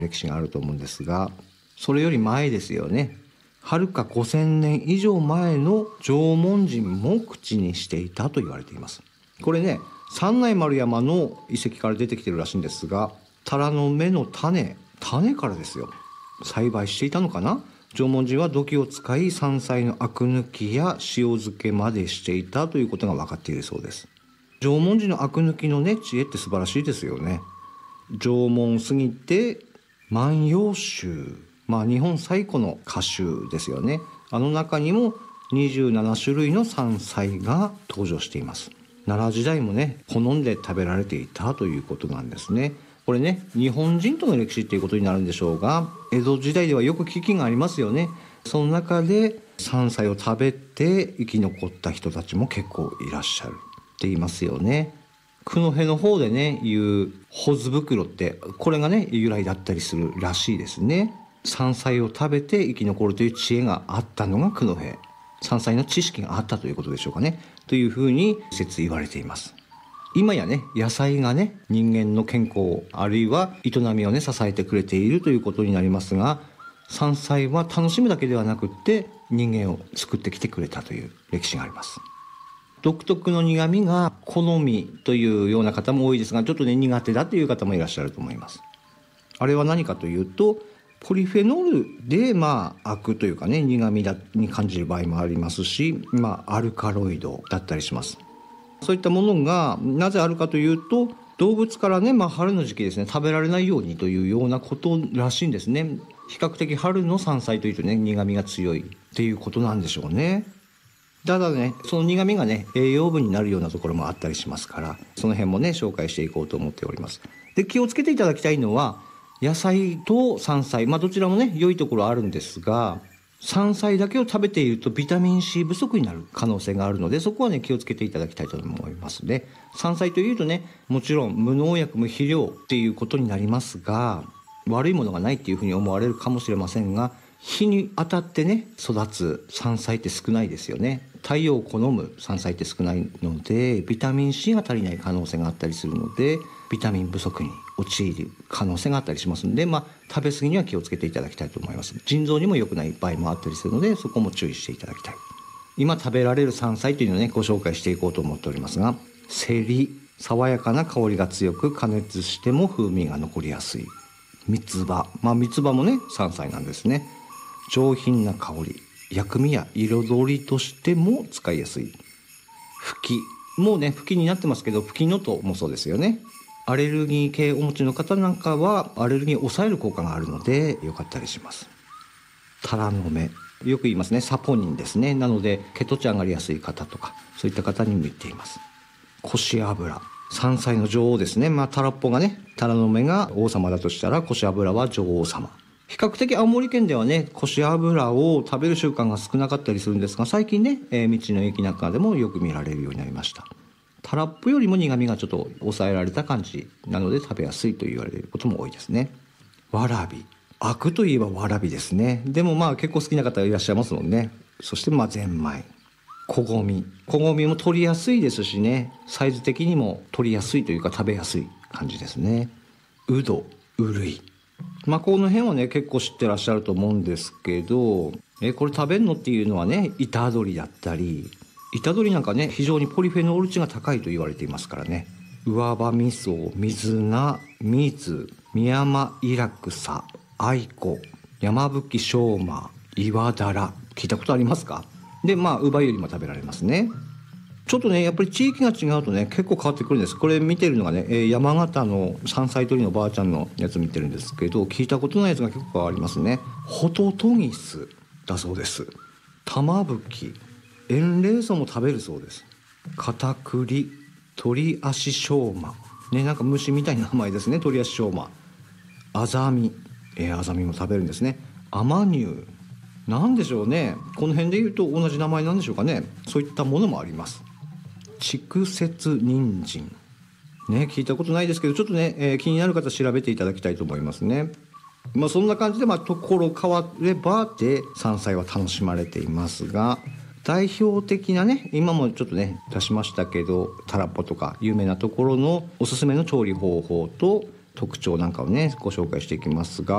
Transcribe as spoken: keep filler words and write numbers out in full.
歴史があると思うんですが、それより前ですよね。はるかごせんねん以上前の縄文人も口にしていたと言われています。これね、三内丸山の遺跡から出てきてるらしいんですが、タラの芽の種種からですよ、栽培していたのかな。縄文人は土器を使い山菜のアク抜きや塩漬けまでしていたということが分かっているそうです。縄文人のアク抜きのね知恵って素晴らしいですよね。縄文すぎて万葉集、まあ日本最古の歌集ですよね。あの中にもにじゅうななしゅるいの山菜が登場しています。奈良時代もね好んで食べられていたということなんですね。これね、日本人との歴史っていうことになるんでしょうが、江戸時代ではよく飢饉がありますよね。その中で山菜を食べて生き残った人たちも結構いらっしゃるって言いますよね。九戸の方でね言う穂津袋って、これがね由来だったりするらしいですね。山菜を食べて生き残るという知恵があったのが九戸、山菜の知識があったということでしょうかね、というふうに説言われています。今やね野菜がね人間の健康あるいは営みをね支えてくれているということになりますが、山菜は楽しむだけではなくって人間を救ってきてくれたという歴史があります。独特の苦味が好みというような方も多いですが、ちょっとね苦手だという方もいらっしゃると思います。あれは何かというと、ポリフェノールでまあ悪というかね苦味だに感じる場合もありますし、まあアルカロイドだったりします。そういったものがなぜあるかというと、動物からね、まあ、春の時期ですね食べられないようにというようなことらしいんですね。比較的春の山菜というとね苦味が強いっていうことなんでしょうね。ただねその苦味がね栄養分になるようなところもあったりしますから、その辺もね紹介していこうと思っております。で、気をつけていただきたいのは野菜と山菜、まあどちらもね良いところあるんですが、山菜だけを食べているとビタミン C 不足になる可能性があるので、そこはね気をつけていただきたいと思いますね。山菜というとねもちろん無農薬無肥料っていうことになりますが、悪いものがないっていうふうに思われるかもしれませんが、日に当たってね育つ山菜って少ないですよね。太陽を好む山菜って少ないので、ビタミン C が足りない可能性があったりするので、ビタミン不足に陥る可能性があったりしますので、まあ、食べ過ぎには気をつけていただきたいと思います。腎臓にも良くない場合もあったりするので、そこも注意していただきたい。今食べられる山菜というのをねご紹介していこうと思っておりますが、セリ、爽やかな香りが強く加熱しても風味が残りやすい。三つ葉、まあ三つ葉もね山菜なんですね。上品な香り、薬味や彩りとしても使いやすい。ふき、もうねふきになってますけど、ふきのとうもそうですよね。アレルギー系お持ちの方なんかはアレルギーを抑える効果があるのでよかったりします。タラの芽、よく言いますね、サポニンですね。なので血糖値上がりやすい方とかそういった方に向いています。こし油、山菜の女王ですね。まあタラっぽがね、タラの芽が王様だとしたらこし油は女王様。比較的青森県ではねこし油を食べる習慣が少なかったりするんですが、最近ね、えー、道の駅なんかでもよく見られるようになりました。タラップよりも苦味がちょっと抑えられた感じなので食べやすいと言われることも多いですね。わらび、アクといえばわらびですね。でもまあ結構好きな方いらっしゃいますもんね。そしてまあゼンマイ、こごみ、こごみも取りやすいですしね、サイズ的にも取りやすいというか食べやすい感じですね。うど、うるい、まあこの辺はね結構知ってらっしゃると思うんですけど、えこれ食べるのっていうのはね板取りだったり、板取りなんかね非常にポリフェノール値が高いと言われていますからね。上葉味噌、水菜、水、ミヤマイラクサ、アイコ、山吹しょうま、岩だら、聞いたことありますか？でまあウバよりも食べられますね。ちょっとねやっぱり地域が違うとね結構変わってくるんです。これ見てるのがね、えー、山形の山菜採りのばあちゃんのやつ見てるんですけど、聞いたことないやつが結構ありますね。ホトトギスだそうです。玉吹き、エンレイソも食べるそうです。カタクリ、鳥足しょうまね、なんか虫みたいな名前ですね。鳥足しょうま、アザミ、えー、アザミも食べるんですね。アマニュー、なんでしょうね、この辺で言うと同じ名前なんでしょうかね。そういったものもあります。蓄雪人参ね、聞いたことないですけどちょっとね、えー、気になる方調べていただきたいと思いますね。まあそんな感じで、まあ、ところ変わればで山菜は楽しまれていますが、代表的なね今もちょっとね出しましたけどタラッポとか有名なところのおすすめの調理方法と特徴なんかをねご紹介していきますが、